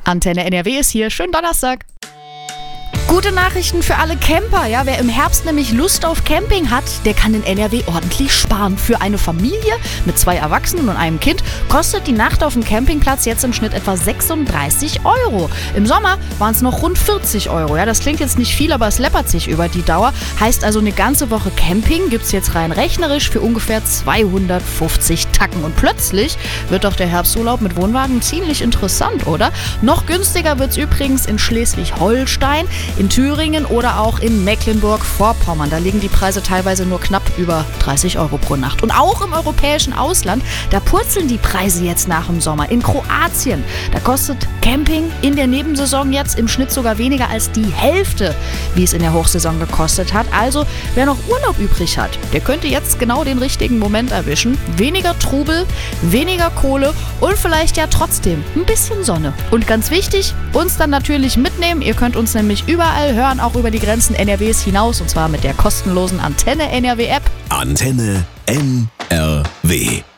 Antenne NRW ist hier. Schönen Donnerstag. Gute Nachrichten für alle Camper, ja. Wer im Herbst nämlich Lust auf Camping hat, der kann in NRW ordentlich sparen. Für eine Familie mit 2 Erwachsenen und einem Kind kostet die Nacht auf dem Campingplatz jetzt im Schnitt etwa 36 €. Im Sommer waren es noch rund 40 €. Ja, das klingt jetzt nicht viel, aber es läppert sich über die Dauer. Heißt also, eine ganze Woche Camping gibt es jetzt rein rechnerisch für ungefähr 250 Tacken. Und plötzlich wird doch der Herbsturlaub mit Wohnwagen ziemlich interessant, oder? Noch günstiger wird es übrigens in Schleswig-Holstein, in Thüringen oder auch in Mecklenburg-Vorpommern. Da liegen die Preise teilweise nur knapp über 30 € pro Nacht. Und auch im europäischen Ausland, da purzeln die Preise jetzt nach dem Sommer. In Kroatien, da kostet Camping in der Nebensaison jetzt im Schnitt sogar weniger als die Hälfte, wie es in der Hochsaison gekostet hat. Also, wer noch Urlaub übrig hat, der könnte jetzt genau den richtigen Moment erwischen. Weniger Trubel, weniger Kohle und vielleicht ja trotzdem ein bisschen Sonne. Und ganz wichtig, uns dann natürlich mitnehmen. Ihr könnt uns nämlich überall hören, auch über die Grenzen NRWs hinaus, und zwar mit der kostenlosen Antenne NRW App. Antenne NRW.